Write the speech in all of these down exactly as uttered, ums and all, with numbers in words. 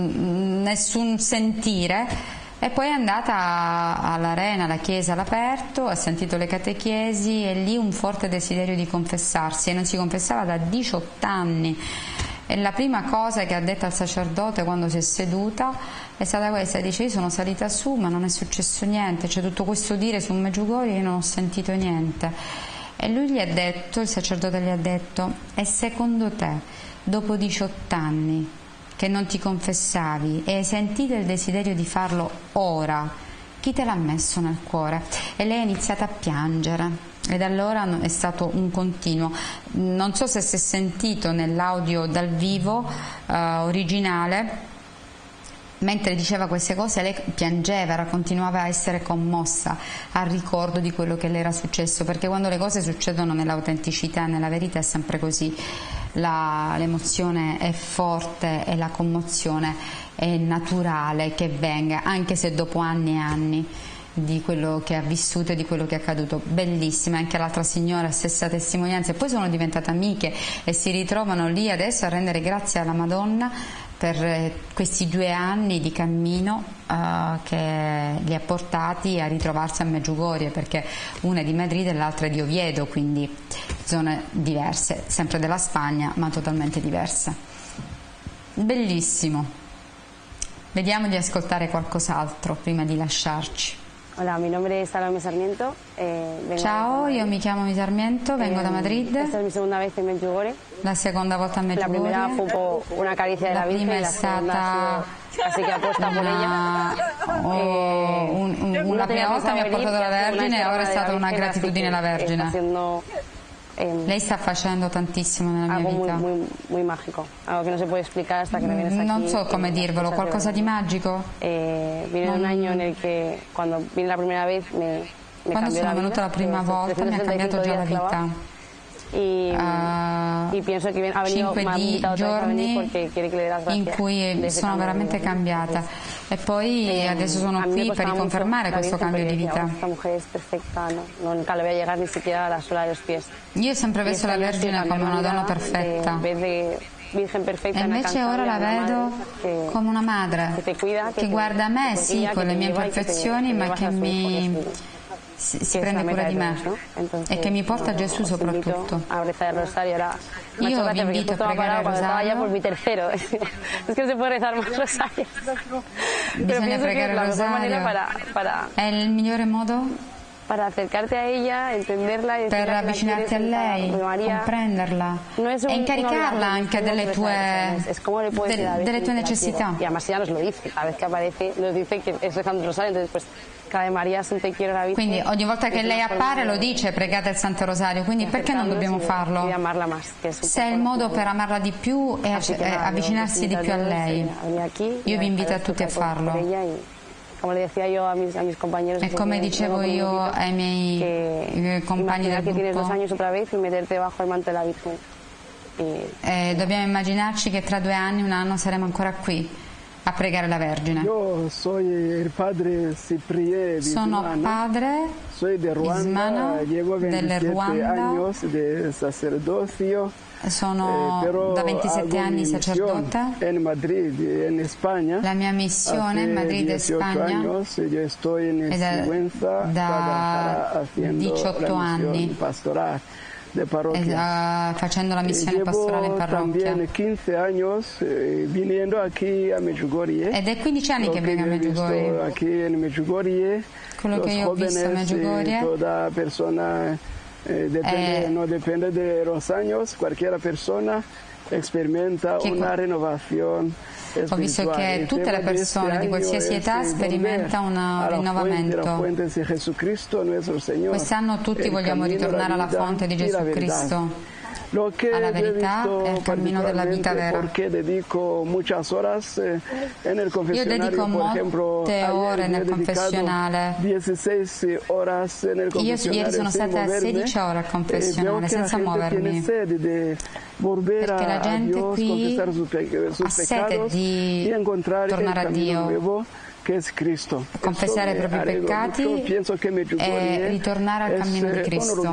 nessun sentire. E poi è andata all'Arena, alla chiesa all'aperto, ha sentito le catechiesi e lì un forte desiderio di confessarsi, e non si confessava da diciotto anni. E la prima cosa che ha detto al sacerdote quando si è seduta è stata questa: dice: io sono salita su ma non è successo niente, c'è tutto questo dire su Medjugorje e io non ho sentito niente. E lui gli ha detto, il sacerdote gli ha detto: e secondo te, dopo diciotto anni che non ti confessavi e hai sentito il desiderio di farlo ora, chi te l'ha messo nel cuore? E lei ha iniziato a piangere, e da allora è stato un continuo. Non so se si è sentito nell'audio dal vivo eh, originale, mentre diceva queste cose lei piangeva, era, continuava a essere commossa al ricordo di quello che le era successo, perché quando le cose succedono nell'autenticità, nella verità, è sempre così. L'emozione è forte e la commozione è naturale che venga, anche se dopo anni e anni di quello che ha vissuto e di quello che è accaduto. Bellissima anche l'altra signora, stessa testimonianza, e poi sono diventate amiche e si ritrovano lì adesso a rendere grazie alla Madonna per questi due anni di cammino uh, che li ha portati a ritrovarsi a Medjugorje, perché una è di Madrid e l'altra è di Oviedo, quindi zone diverse, sempre della Spagna ma totalmente diverse. Bellissimo. Vediamo di ascoltare qualcos'altro prima di lasciarci. Hola, mi nombre es Salome Sarmiento. Eh, vengo Ciao, io mi chiamo Sarmiento, vengo eh, da Madrid. Esta es mi segunda vez en Medjugorje. La seconda volta a La Medjugorje. primera fue po- una caricia de la, La Virgen prima y è la segunda stata ha sido así que apuesta por ella. una, oh, un, un, Uno la tenía prima volta mi ha pensado portato venir, la que hace Vergine e una ora è semana de stata la una Virgen, gratitudine alla así que Vergine. está haciendo, eh, Lei sta facendo tantissimo nella mia algo muy, vita. muy, muy mágico, algo que no se puede explicar hasta que no vienes aquí. Non so come dirvelo, qualcosa di magico? Eh, vine en un año en el que cuando vine la primera vez me, me Quando cambió sono la venuta vida. la prima volta mi ha cambiato già la vita. Y, Uh, y pienso que ha venido, cinque me ha invitado otra vez a venir giorni porque quiere que le dé las gracias in cui de ese sono cambio de veramente vida. cambiata, e poi Eh, adesso sono a mí me qui per costaba mucho riconfermare la questo Virgen cambio di porque decía, vita. "Oh, esta mujer es perfecta, no, nunca le voy a llegar ni siquiera a la suela de los pies". Io ho sempre Y visto este la año ha sido Vergine come cambiar una la donna vida, perfetta, de- en vez de Virgen perfecta, e una invece ora la cansada, una vedo madre que- come una madre che te cuida, che che te- guarda me, che ti sì, guida, con che le ti mie lleva y che te- imperfezioni, che ma llevas che a su hijo mi Jesús. si, si Que es prende la cura meta di de me todos, ¿no? Entonces, e che mi porta a Gesù os invito soprattutto. a rezar el rosario. Ahora me ha Io hecho vi gracia porque invito a justo me ha pregare parado il cuando estaba ya rosario. por mi tercero. Es que no se puede rezar más rosarios. Pero Bisogna pienso que pregare es il la mejor manera rosario. para, para, È il migliore modo para acercarte a ella, entenderla y per decirle que la avvicinarti a quieres, lei, Ave María. comprenderla No es un- e incaricarla una anche oración, delle no es tue, rezar, es como le puedes decir a la de- delle Virgen tue que la necessità. quiero. Y además ella nos lo dice, cada vez que aparece nos dice que es rezando el rosario, entonces pues cada Ave María es un te quiero la Virgen. Quindi ogni volta che Es lei una forma appare lo de- dice: pregate il Santo Rosario, quindi de perché non dobbiamo acercarnos y de- farlo? y de amarla más, que es un Se è poco il lo modo que- per amarla di più e Así que eh, nada, yo avvicinarsi di os più a invito a todos, lei. eh, a venir aquí y Io vi a invito a rezar tutti a por- por farlo. ella y, como le decía yo a mis, a mis compañeros, E come porque dicevo vengo con un io grupito, ai miei que eh, compagni imaginar del que tienes dos gruppo, años otra vez y meterte bajo el manto de la Virgen. Y eh, dobbiamo immaginarci che tra due anni, un anno, saremo ancora qui a pregare la Vergine. Yo soy el padre Cyprien Sono Bismano. padre Soy de Ruanda, Bismano, llevo del veintisiete Ruanda. años de sacerdocio. Sono eh, pero da ventisette hago anni mi misión sacerdote. en Madrid, en España. La mia missione in Hace Madrid e dieciocho Spagna años yo estoy en è da, Sigüenza, da Guadalajara, haciendo diciotto la misión anni, pastoral de parroquia. eh, facendo la missione Llevo pastorale in parrocchia. también quince años eh, viniendo aquí a Medjugorje. Ed è quindici anni Lo che vengo a yo he visto Medjugorje. aquí en Medjugorje, Quello los che io ho visto a jóvenes, eh, Medjugorje, toda persona, eh, depende, Eh, no depende de los años, cualquier persona experimenta Che una co- renovación ho visto espiritual. che El tutte tema le de este persone di año qualsiasi es, età eh, sperimenta un volver a la fuente, la rinnovamento. fuente de Jesucristo, nuestro Señor. Quest'anno tutti El vogliamo camino, ritornare la alla vida fonte di y la Gesù verdad. Cristo, Lo que alla yo he verità visto e al cammino della vita vera. Porque dedico muchas horas eh, en el Io confesionario, dedico por ejemplo, molte ayer ore yo he nel dedicado confessionale. dieciséis horas en el Io confesionario ieri sono sin stata moverme. sedici ore al Eh, confessionale veo que senza la gente tiene muovermi, sed de volver perché la a gente Dios, qui confesar sus, pe- sus ha sete pecados di y encontrar el tornare a camino Dio nuevo che è Cristo. confessare i propri peccati e ritornare al cammino di Cristo.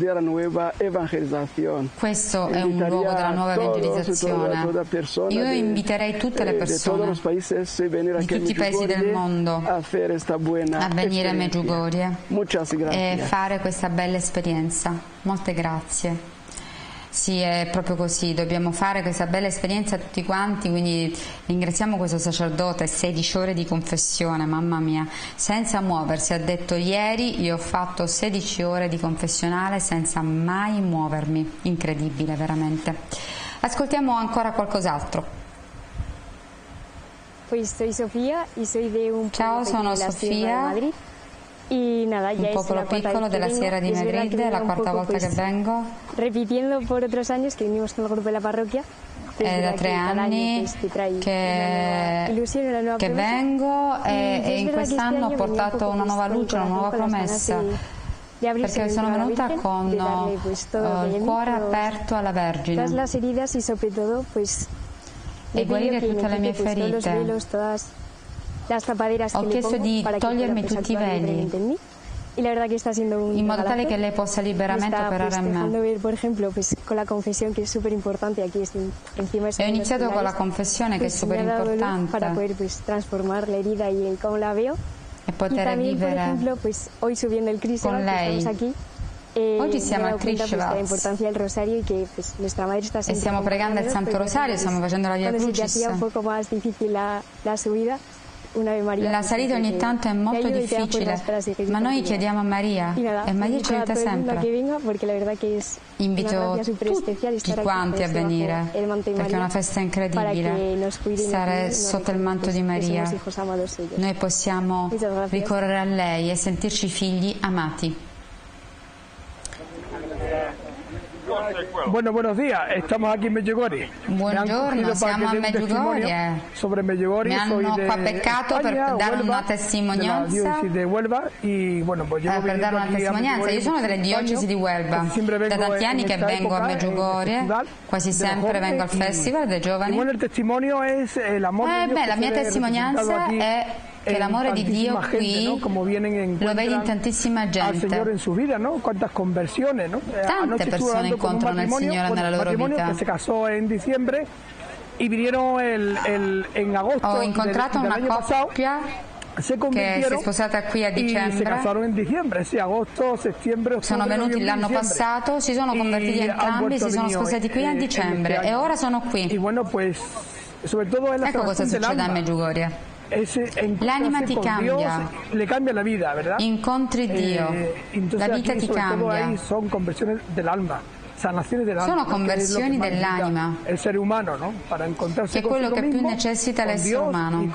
Questo è un luogo della nuova evangelizzazione. Io inviterei tutte le persone di tutti i paesi del mondo a venire a Medjugorje e fare questa bella esperienza. Molte grazie. Sì, è proprio così, dobbiamo fare questa bella esperienza tutti quanti, quindi ringraziamo questo sacerdote, sedici ore di confessione, mamma mia, senza muoversi. Ha detto: ieri io ho fatto sedici ore di confessionale senza mai muovermi, incredibile veramente. Ascoltiamo ancora qualcos'altro. Pues soy Sofía y soy de un Ciao, sono Sofia, y nada, ya un popolo piccolo della Sierra di Madrid, è la quarta volta pues, che vengo. Repitiendo por otros años que vinimos con el grupo de la parroquia. È da tre anni che, che vengo e, e in quest'anno ho portato una nuova luce, una nuova promessa, perché sono venuta con uh, il cuore aperto alla Vergine e guarire tutte le mie ferite. Ho chiesto di togliermi tutti i veli in modo tale che lei possa liberamente operare a me. E ho iniziato con la confessione, che è super importante, e poter vivere con lei. Oggi siamo al Krishvaz e stiamo pregando il Santo Rosario, stiamo facendo la Via Crucis. La salita ogni tanto è molto difficile, ma noi chiediamo a Maria e Maria ci aiuta sempre. Invito tutti quanti a venire, perché è una festa incredibile stare sotto il manto di Maria. Noi possiamo ricorrere a lei e sentirci figli amati. Bueno, buenos días, estamos aquí en Medjugorje. Buongiorno, siamo a Medjugorje. Sobre Medjugorje. Mi hanno qua peccato per dare una testimonianza. De Huelva y, bueno, pues eh, per dare una testimonianza. Io sono della diocesi di Huelva. Da tanti anni che vengo a Medjugorje, quasi sempre vengo al festival dei giovani. Eh, beh, la mia testimonianza è che l'amore di Dio qui lo vedi in tantissima gente. Tante persone incontrano il Signore nella loro vita. Ho incontrato una coppia che si è sposata qui a dicembre, sono venuti l'anno passato, si sono convertiti entrambi, si sono sposati qui a dicembre e ora sono qui. Ecco cosa succede a Medjugorje. L'anima ti cambia, incontri Dio, la vita ti cambia. Sono conversioni dell'anima, che è quello che più necessita l'essere umano.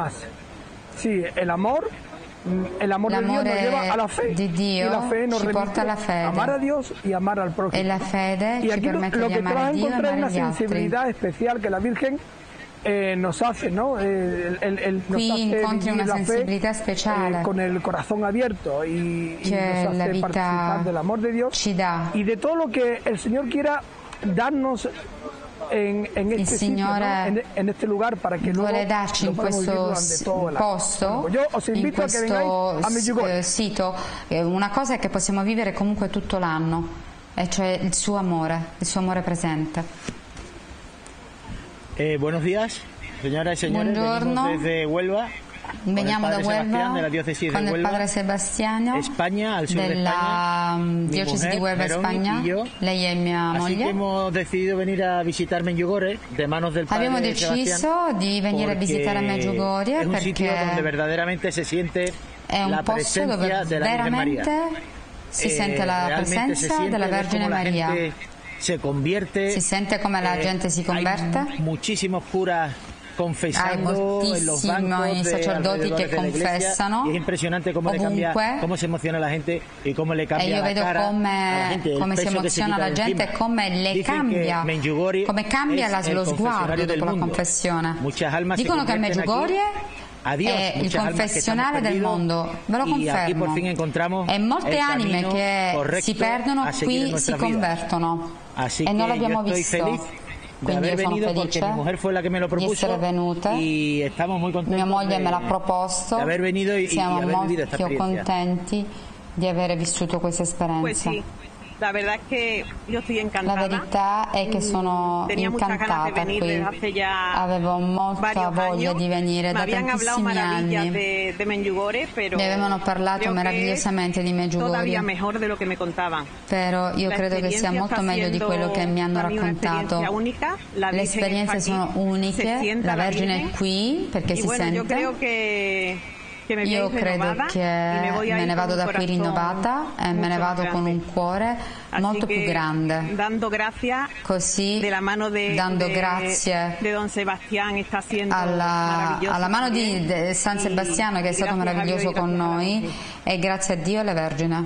L'amore di Dio ci porta alla fede e la fede ci permette di amare Dio e amare gli altri. Eh, nos hace, ¿no? Eh, el, el, nos Qui hace incontri una sensibilità speciale, eh, con el corazón abierto y, y che nos la hace vita participar del amor de Dios ci dà. Y de todo lo que el Señor quiera darnos en, en este sitio, ¿no? en, en este lugar para que luego vuole darci in questo posto, in questo eh, sito, eh, una cosa che possiamo vivere comunque tutto l'anno, e cioè il suo amore, il suo amore presente. Eh, buenos días, señoras y señores. Buongiorno. Venimos desde Huelva. Veniamo da Huelva de la diócesis con de il Huelva, padre Sebastiano, España, al sur della de España, diocesi mujer, di Huelva, Spagna. Lei è mia Así moglie. que hemos decidido venir a visitar Medjugorje de manos del padre Abbiamo deciso di venire a visitare Medjugorje es un perché sitio donde verdaderamente se siente è un la posto dove presencia de la Virgen María. veramente si Eh, sente la realmente se presenza siente della ver Vergine cómo la Maria. gente se convierte, Si sente come la eh, gente si converte. Hay muchísimos curas Hai confesando en los bancos moltissimi de sacerdoti che alrededores de la iglesia, confessano y es impresionante cómo le ovunque, cambia, cómo se emociona la gente y cómo le e cambia io la vedo cara a la come, gente, el come si peso que se emoziona quita la de gente e encima. come le Dicen cambia, que Medjugorje come cambia es la, el lo sguardo confesionario del dopo la mundo. confessione. Muchas almas se Dicono che convierten Medjugorje a Dios, è il muchas almas que confessionale estamos del perdidos, mondo, ve lo y aquí por confermo. fin encontramos E molte el anime camino che correcto si perdono a seguir en qui si nuestras vidas. convertono Así e que non l'abbiamo yo estoy visto. feliz Quindi io sono felice di essere venuta. Mia moglie me l'ha proposto. Siamo molto contenti di aver vissuto questa esperienza. La verdad es que yo estoy encantada. La verità è che sono incantata qui. Avevo molta voglia di venire da tantissimi anni. De, de Medjugorje, pero mi avevano parlato meravigliosamente di Medjugorje. Però io credo che sia molto meglio di quello che mi hanno raccontato. Le esperienze sono uniche. La Vergine è qui perché si sente. Io credo che me ne vado da qui rinnovata e me ne vado con un cuore molto più grande. Così, dando grazie alla, alla mano di San Sebastiano, che è stato meraviglioso con noi, e grazie a Dio e alla Vergine.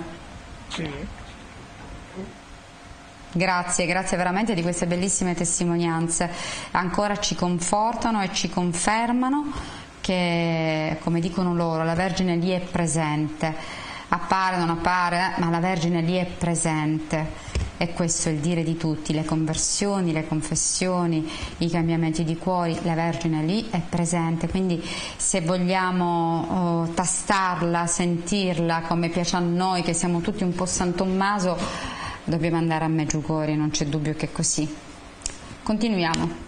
Grazie, grazie veramente di queste bellissime testimonianze. Ancora ci confortano e ci confermano che, come dicono loro, la Vergine lì è presente, appare, non appare, ma la Vergine lì è presente, e questo è il dire di tutti: le conversioni, le confessioni, i cambiamenti di cuori, la Vergine lì è presente. Quindi se vogliamo oh, tastarla, sentirla come piace a noi, che siamo tutti un po' San Tommaso, dobbiamo andare a Medjugorje, non c'è dubbio che è così. Continuiamo.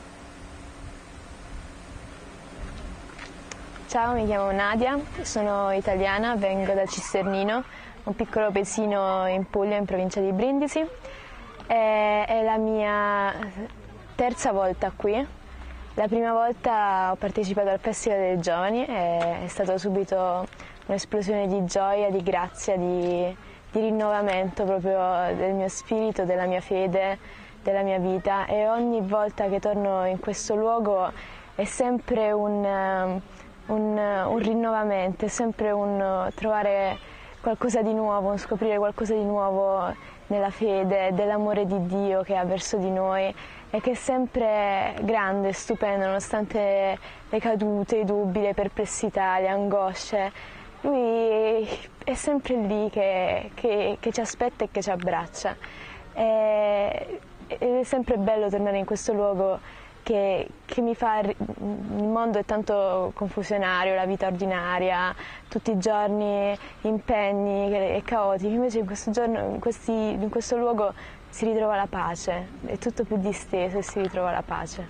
Ciao, mi chiamo Nadia, sono italiana, vengo da Cisternino, un piccolo paesino in Puglia, in provincia di Brindisi. È, è la mia terza volta qui. La prima volta ho partecipato al Festival dei Giovani, è, è stata subito un'esplosione di gioia, di grazia, di, di rinnovamento proprio del mio spirito, della mia fede, della mia vita, e ogni volta che torno in questo luogo è sempre un... Un, un rinnovamento, è sempre un trovare qualcosa di nuovo, un scoprire qualcosa di nuovo nella fede, dell'amore di Dio che ha verso di noi, e che è sempre grande, stupendo, nonostante le cadute, i dubbi, le perplessità, le angosce. Lui è sempre lì che, che, che ci aspetta e che ci abbraccia. E, ed è sempre bello tornare in questo luogo Che, che mi fa, il mondo è tanto confusionario, la vita ordinaria, tutti i giorni impegni e caotici, invece in questo, giorno, in, questi, in questo luogo si ritrova la pace, è tutto più disteso e si ritrova la pace.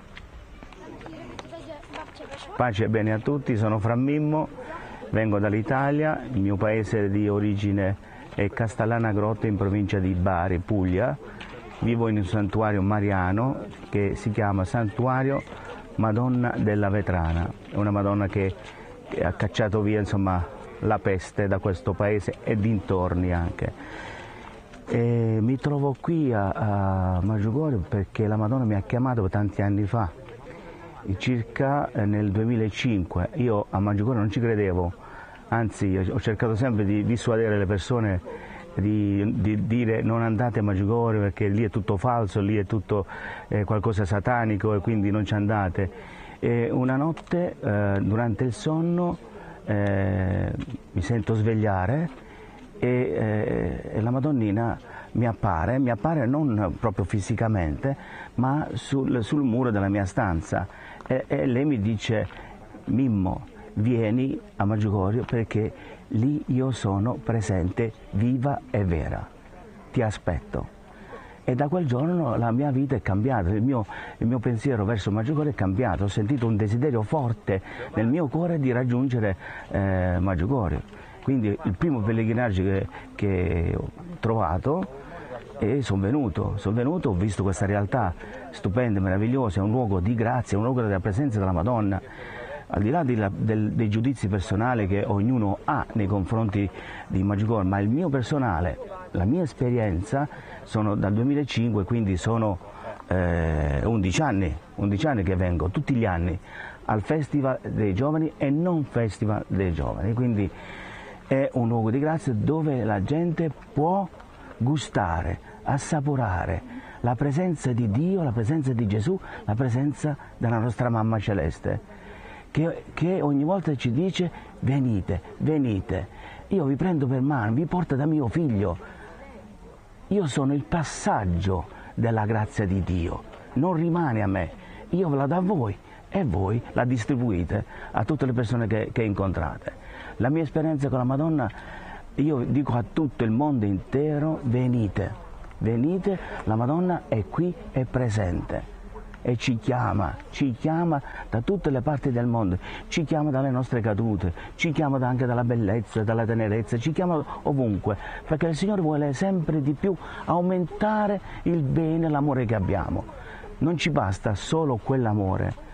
Pace e bene a tutti, sono Fra Mimmo, vengo dall'Italia, il mio paese di origine è Castellana Grotte in provincia di Bari, Puglia. Vivo in un santuario mariano che si chiama Santuario Madonna della Vetrana. È una Madonna che, che ha cacciato via, insomma, la peste da questo paese e dintorni anche. E mi trovo qui a, a Medjugorje perché la Madonna mi ha chiamato tanti anni fa, circa nel duemilacinque. Io a Medjugorje non ci credevo, anzi ho cercato sempre di dissuadere le persone Di, di dire non andate a Medjugorje perché lì è tutto falso, lì è tutto eh, qualcosa satanico, e quindi non ci andate. E una notte eh, durante il sonno eh, mi sento svegliare e, eh, e la Madonnina mi appare, mi appare non proprio fisicamente, ma sul, sul muro della mia stanza, e, e lei mi dice: Mimmo, vieni a Medjugorje perché lì io sono presente, viva e vera, ti aspetto. E da quel giorno la mia vita è cambiata, il mio, il mio pensiero verso Medjugorje è cambiato, ho sentito un desiderio forte nel mio cuore di raggiungere eh, Medjugorje. Quindi il primo pellegrinaggio che, che ho trovato, e sono venuto, sono venuto, ho visto questa realtà stupenda, meravigliosa, è un luogo di grazia, un luogo della presenza della Madonna. Al di là di la, del, dei giudizi personali che ognuno ha nei confronti di Medjugorje, ma il mio personale, la mia esperienza, sono dal duemilacinque, quindi sono eh, undici anni, undici anni che vengo tutti gli anni al Festival dei Giovani e non Festival dei Giovani, quindi è un luogo di grazia dove la gente può gustare, assaporare la presenza di Dio, la presenza di Gesù, la presenza della nostra Mamma Celeste. Che, che ogni volta ci dice: venite, venite, io vi prendo per mano, vi porto da mio figlio, io sono il passaggio della grazia di Dio, non rimane a me, io ve la do a voi e voi la distribuite a tutte le persone che, che incontrate. La mia esperienza con la Madonna, io dico a tutto il mondo intero, venite, venite, la Madonna è qui, è presente e ci chiama, ci chiama da tutte le parti del mondo, ci chiama dalle nostre cadute, ci chiama anche dalla bellezza, dalla tenerezza, ci chiama ovunque, perché il Signore vuole sempre di più aumentare il bene, l'amore che abbiamo. Non ci basta solo quell'amore,